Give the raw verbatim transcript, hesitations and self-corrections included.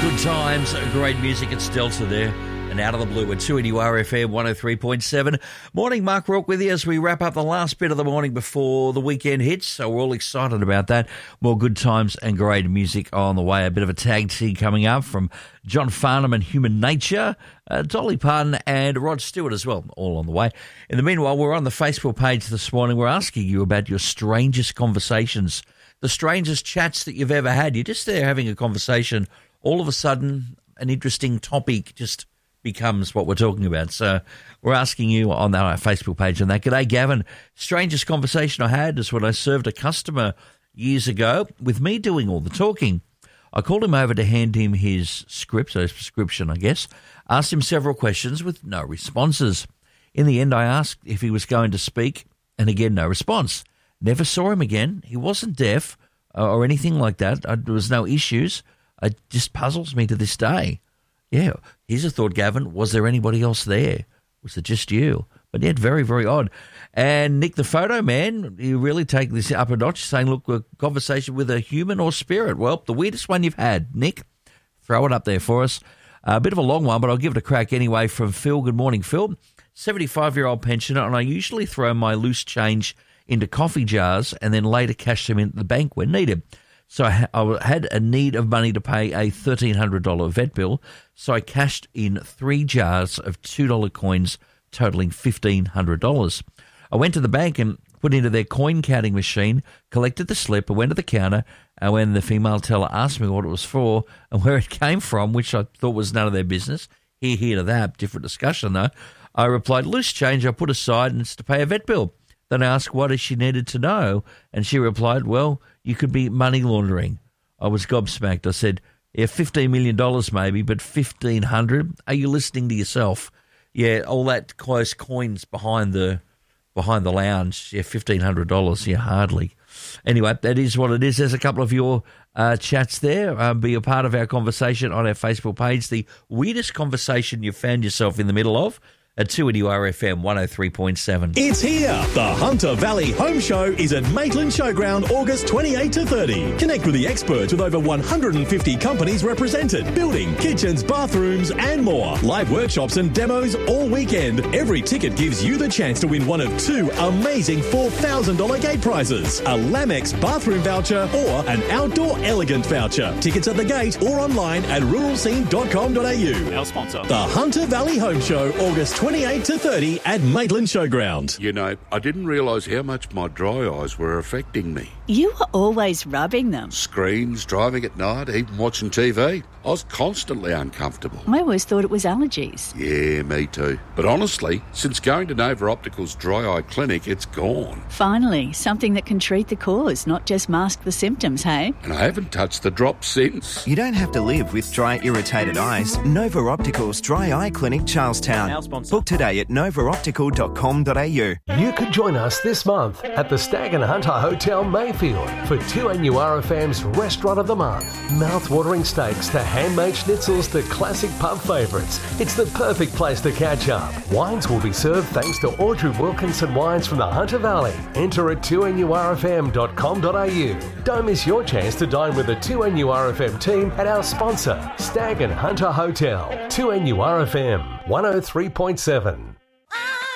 Good times, great music. It's Delta there. And out of the blue, we're two N U R F M one oh three point seven. Morning, Mark Rourke with you as we wrap up the last bit of the morning before the weekend hits. So we're all excited about that. More good times and great music on the way. A bit of a tag team coming up from John Farnham and Human Nature, uh, Dolly Parton and Rod Stewart as well, all on the way. In the meanwhile, we're on the Facebook page this morning. We're asking you about your strangest conversations, the strangest chats that you've ever had. You're just there having a conversation. All of a sudden, an interesting topic just becomes what we're talking about. So we're asking you on our Facebook page on that. G'day, Gavin. Strangest conversation I had is when I served a customer years ago with me doing all the talking. I called him over to hand him his script, so his prescription, I guess, asked him several questions with no responses. In the end, I asked if he was going to speak, and again, no response. Never saw him again. He wasn't deaf or anything like that. There was no issues. It just puzzles me to this day. Yeah, here's a thought, Gavin. Was there anybody else there? Was it just you? But yet, very, very odd. And Nick, the photo man, you really take this up a notch, saying, look, a conversation with a human or spirit. Well, the weirdest one you've had. Nick, throw it up there for us. A bit of a long one, but I'll give it a crack anyway from Phil. Good morning, Phil. seventy-five-year-old pensioner, and I usually throw my loose change into coffee jars and then later cash them in at the bank when needed. So I had a need of money to pay a thirteen hundred dollars vet bill, so I cashed in three jars of two dollar coins totaling fifteen hundred dollars. I went to the bank and put into their coin counting machine, collected the slip, I went to the counter, and when the female teller asked me what it was for and where it came from, which I thought was none of their business, here, here to that, different discussion though, I replied, loose change I put aside and it's to pay a vet bill. Then I asked what she needed to know, and she replied, well, you could be money laundering. I was gobsmacked. I said, yeah, fifteen million dollars maybe, but fifteen hundred dollars? Are you listening to yourself? Yeah, all that close coins behind the behind the lounge. Yeah, fifteen hundred dollars. Yeah, hardly. Anyway, that is what it is. There's a couple of your uh, chats there. Um, be a part of our conversation on our Facebook page. The weirdest conversation you've found yourself in the middle of. At two N U R F M one oh three point seven. It's here. The Hunter Valley Home Show is at Maitland Showground August twenty-eighth to thirtieth. Connect with the experts with over one hundred fifty companies represented. Building, kitchens, bathrooms and more. Live workshops and demos all weekend. Every ticket gives you the chance to win one of two amazing four thousand dollars gate prizes. A Lamex bathroom voucher or an Outdoor Elegant voucher. Tickets at the gate or online at rural scene dot com dot a u. Our sponsor. The Hunter Valley Home Show August twenty-eighth to thirtieth at Maitland Showground. You know, I didn't realise how much my dry eyes were affecting me. You were always rubbing them. Screens, driving at night, even watching T V. I was constantly uncomfortable. I always thought it was allergies. Yeah, me too. But honestly, since going to Nova Optical's dry eye clinic, it's gone. Finally, something that can treat the cause, not just mask the symptoms, hey? And I haven't touched the drops since. You don't have to live with dry, irritated eyes. Nova Optical's Dry Eye Clinic, Charlestown. Our sponsor. Book today at nova optical dot com dot a u. You could join us this month at the Stag and Hunter Hotel Mayfield for two N U R F M's Restaurant of the Month. Mouth-watering steaks to handmade schnitzels to classic pub favourites. It's the perfect place to catch up. Wines will be served thanks to Audrey Wilkinson Wines from the Hunter Valley. Enter at two N U R F M dot com dot a u. Don't miss your chance to dine with the two N U R F M team at our sponsor, Stag and Hunter Hotel. two N U R F M one oh three point seven.